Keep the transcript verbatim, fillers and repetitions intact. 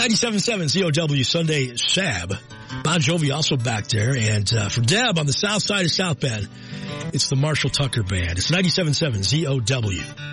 ninety-seven point seven Z O W Sunday Sab. Bon Jovi also back there. And uh, for Deb on the south side of South Bend, it's the Marshall Tucker Band. It's ninety-seven point seven Z O W.